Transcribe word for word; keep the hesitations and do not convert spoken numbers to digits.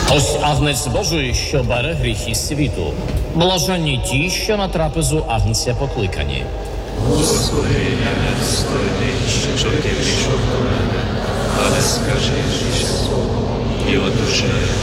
Ось агнець Божий, що бере гріхи світу. Блаженні ті, що на трапезу агнця покликані. Господи, я не достойний, що ти прийшов до мене, але скажи лише слово, і одужає